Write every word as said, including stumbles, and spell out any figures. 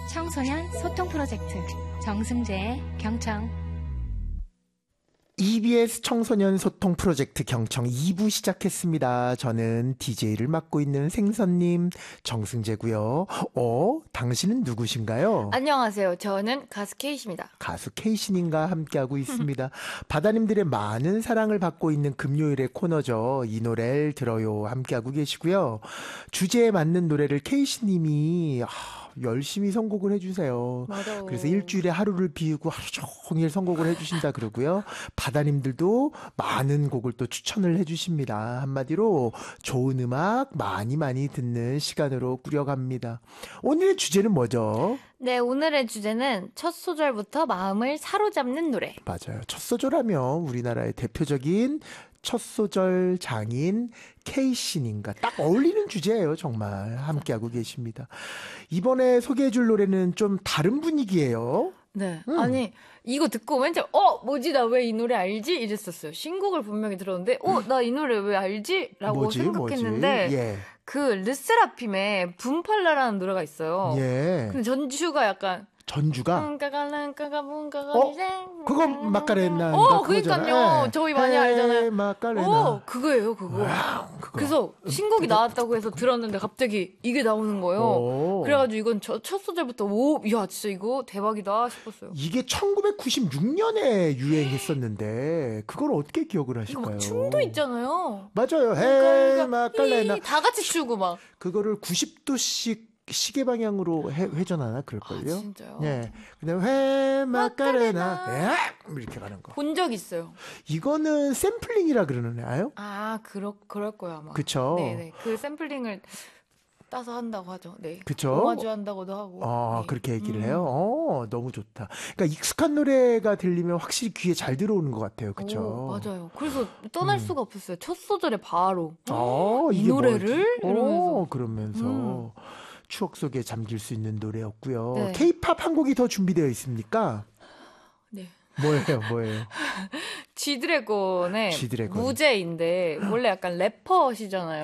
청소년 소통 프로젝트 정승재의 경청. 이비에스 청소년 소통 프로젝트 경청 이 부 시작했습니다. 저는 디제이를 맡고 있는 생선님 정승재고요. 어? 당신은 누구신가요? 안녕하세요. 저는 가수 케이씨입니다. 가수 케이신님과 함께하고 있습니다. 바다님들의 많은 사랑을 받고 있는 금요일의 코너죠. 이 노래를 들어요. 함께하고 계시고요. 주제에 맞는 노래를 케이신님이 열심히 선곡을 해주세요. 맞아. 그래서 일주일에 하루를 비우고 하루 종일 선곡을 해주신다 그러고요. 바다님들도 많은 곡을 또 추천을 해주십니다. 한마디로 좋은 음악 많이 많이 듣는 시간으로 꾸려갑니다. 오늘의 주제는 뭐죠? 네, 오늘의 주제는 첫 소절부터 마음을 사로잡는 노래. 맞아요. 첫 소절하면 우리나라의 대표적인 첫 소절 장인 케이신님과 딱 어울리는 주제예요. 정말 함께하고 계십니다. 이번에 소개해줄 노래는 좀 다른 분위기예요. 네. 음. 아니, 이거 듣고 맨 처음, 어, 뭐지, 나 왜 이 노래 알지? 이랬었어요. 신곡을 분명히 들었는데, 어, 나 이 노래 왜 알지? 라고 뭐지, 생각했는데, 뭐지? 예. 그 르세라핌의 붐팔라라는 노래가 있어요. 예. 근데 전주가 약간, 전주가 까가랑까가 문가가 어? 이생 그거 마카레나 어, 그러니까요. 저희 많이 알잖아요. 마카레나. 어, 그거예요, 그거. 와우, 그거. 그래서 신곡이 나왔다고 해서 들었는데 갑자기 이게 나오는 거예요. 오. 그래가지고 이건 저, 첫 소절부터 오, 야, 진짜 이거 대박이다 싶었어요. 이게 천구백구십육 년에 유행했었는데 그걸 어떻게 기억을 이거 하실까요? 막 춤도 있잖아요. 맞아요. 헤이 그러니까 마카레나. 이, 다 같이 추고 막. 그거를 구십 도씩 시계 방향으로 해, 회전하나 그럴걸요? 아, 진짜요? 예. 그다음 회 마카레나 예! 이렇게 가는 거. 본 적 있어요. 이거는 샘플링이라 그러나요? 아, 그럴, 그럴 거야, 아마. 그쵸. 네네. 그 샘플링을 따서 한다고 하죠. 네. 그쵸. 오마주 한다고도 하고. 아, 네. 그렇게 얘기를 음. 해요? 어, 너무 좋다. 그러니까 익숙한 노래가 들리면 확실히 귀에 잘 들어오는 것 같아요. 그쵸? 오, 맞아요. 그래서 떠날 음. 수가 없었어요. 첫 소절에 바로. 어, 이 이게 노래를? 뭐지? 이러면서. 어, 그러면서. 음. 추억 속에 잠길 수 있는 노래였고요. 네. K-팝 한 곡이 더 준비되어 있습니까? 네. 뭐예요, 뭐예요? G드래곤의 G드래곤. 무제인데 원래 약간 래퍼시잖아요.